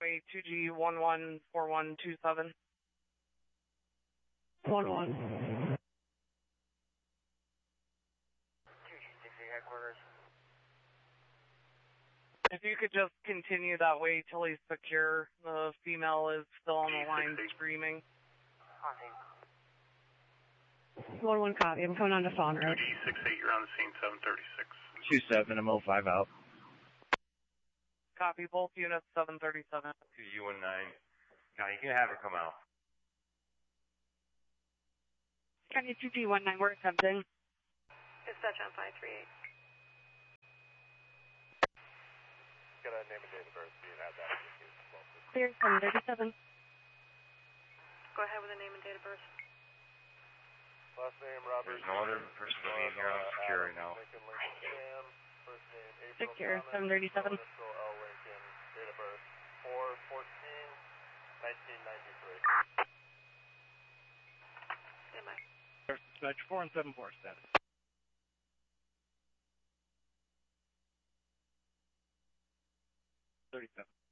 2G114127. 11. 2G60 headquarters. If you could just continue that way till he's secure. The female is still on the line screaming. 11 copy. I'm coming on to Fawn Road. 2G68, you're on the scene, 736. 27, I'm 05 out. Copy both units, 737. 2G19. Now you can have her come out. County 2G19, we're attempting. Dispatch on 538. Got a name and date of birth, so you have that. Clear 737. Go ahead with the name and date of birth. Last name, Robert. There's no other person being here on secure right now. First name, April Secure, Thomas, 737. L. Lincoln, date of birth, 4/14/1993. Stand by. Dispatch 4 and 74 status. 37.